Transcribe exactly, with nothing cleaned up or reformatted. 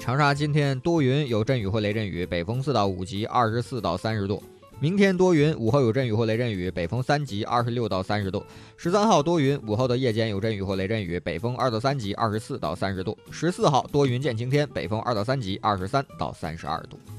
长沙今天多云，有阵雨或雷阵雨，北风四到五级，二十四到三十度。明天多云，午后有阵雨或雷阵雨，北风三级，二十六到三十度。十三号多云，午后的夜间有阵雨或雷阵雨，北风二到三级，二十四到三十度。十四号多云见晴天，北风二到三级，二十三到三十二度。